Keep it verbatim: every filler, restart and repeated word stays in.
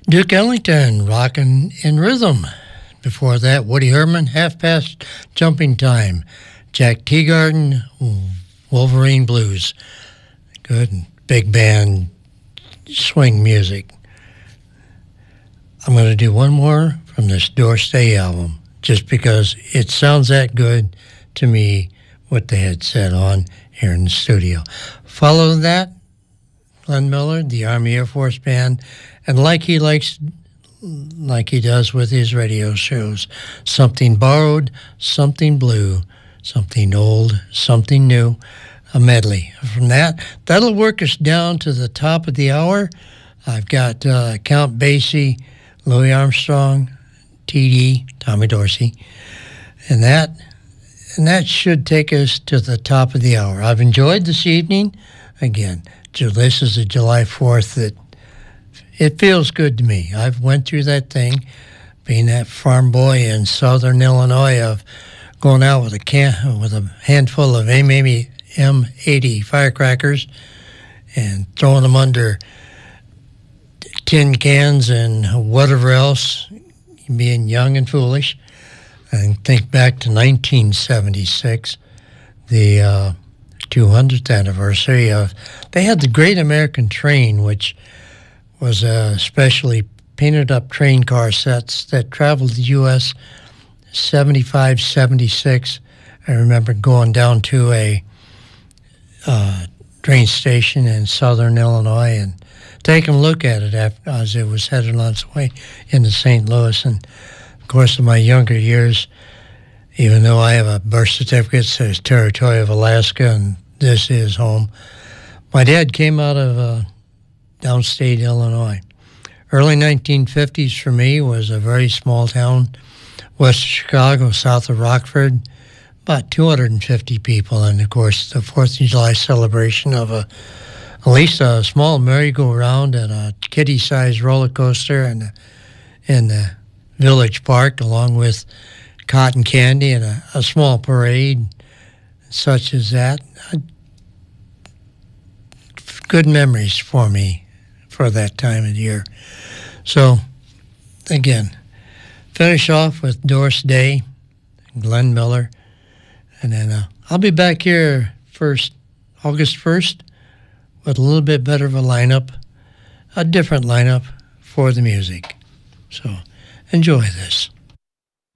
Duke Ellington, Rockin' in Rhythm. Before that, Woody Herman, Half Past Jumping Time. Jack Teagarden, Wolverine Blues. Good big band swing music. I'm going to do one more from this Doris Day album, just because it sounds that good to me, what they had said on here in the studio. Follow that, Glenn Miller, the Army Air Force Band, and like he likes, like he does with his radio shows, something borrowed, something blue, something old, something new, a medley. From that, that'll work us down to the top of the hour. I've got uh, Count Basie, Louis Armstrong, T D, Tommy Dorsey, and that, and that should take us to the top of the hour. I've enjoyed this evening. Again, this is a July fourth that it feels good to me. I've went through that thing, being that farm boy in southern Illinois, of going out with a can with a handful of M eighty firecrackers and throwing them under tin cans and whatever else, being young and foolish. And think back to nineteen seventy-six, the uh, two hundredth anniversary of, they had the Great American Train, which was a specially painted up train car sets that traveled the U S seventy-five, seventy-six. I remember going down to a uh, train station in southern Illinois and taking a look at it after, as it was headed on its way into Saint Louis. And of course, in my younger years, even though I have a birth certificate that says Territory of Alaska and this is home, my dad came out of uh, downstate Illinois. Early nineteen fifties for me was a very small town, west of Chicago, south of Rockford, about two hundred fifty people, and of course the fourth of July celebration of a at least a small merry-go-round and a kiddie-sized roller coaster in the, in the village park, along with cotton candy and a, a small parade such as that. Good memories for me for that time of the year. So, again, finish off with Doris Day, Glenn Miller, and then uh, I'll be back here first, August first, with a little bit better of a lineup, a different lineup for the music. So, enjoy this.